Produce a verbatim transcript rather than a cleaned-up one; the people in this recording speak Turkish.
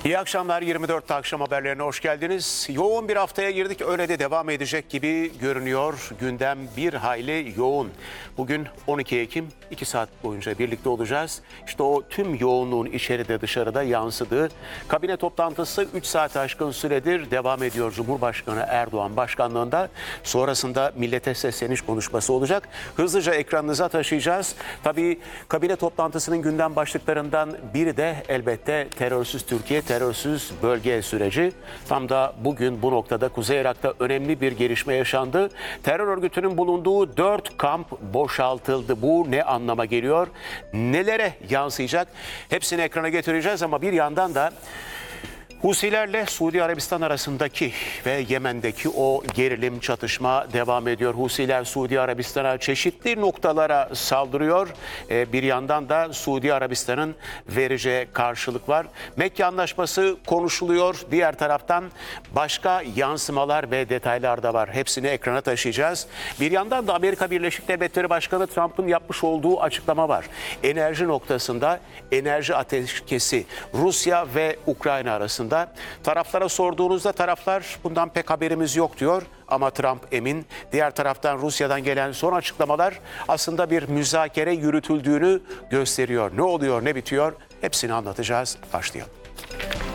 İyi akşamlar, yirmi dörtte akşam haberlerine hoş geldiniz. Yoğun bir haftaya girdik, öyle de devam edecek gibi görünüyor. Gündem bir hayli yoğun. Bugün on iki Ekim, iki saat boyunca birlikte olacağız. İşte o tüm yoğunluğun içeride dışarıda yansıdığı kabine toplantısı üç saat aşkın süredir devam ediyor. Cumhurbaşkanı Erdoğan başkanlığında, sonrasında millete sesleniş konuşması olacak. Hızlıca ekranınıza taşıyacağız. Tabii kabine toplantısının gündem başlıklarından biri de elbette terörsüz Türkiye, terörsüz bölge süreci. Tam da bugün bu noktada Kuzey Irak'ta önemli bir gelişme yaşandı. Terör örgütünün bulunduğu dört kamp boşaltıldı. Bu ne anlama geliyor? Nelere yansıyacak? Hepsini ekrana getireceğiz ama bir yandan da Husilerle Suudi Arabistan arasındaki ve Yemen'deki o gerilim, çatışma devam ediyor. Husiler Suudi Arabistan'a çeşitli noktalara saldırıyor. Ee, bir yandan da Suudi Arabistan'ın vereceği karşılık var. Mekke Anlaşması konuşuluyor. Diğer taraftan başka yansımalar ve detaylar da var. Hepsini ekrana taşıyacağız. Bir yandan da Amerika Birleşik Devletleri Başkanı Trump'ın yapmış olduğu açıklama var. Enerji noktasında enerji ateşkesi Rusya ve Ukrayna arasında. Taraflara sorduğunuzda taraflar bundan pek haberimiz yok diyor ama Trump emin. Diğer taraftan Rusya'dan gelen son açıklamalar aslında bir müzakere yürütüldüğünü gösteriyor. Ne oluyor, ne bitiyor? Hepsini anlatacağız. Başlayalım.